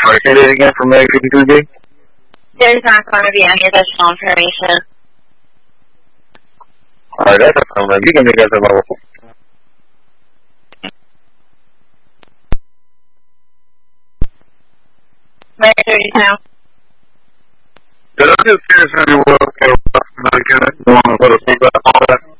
sorry, say that again for Meg 53B? There's not going to be any additional information. Alright, that's a problem. You can make that available. Meg 32. Did I just finish any work? You want to put a feedback on that?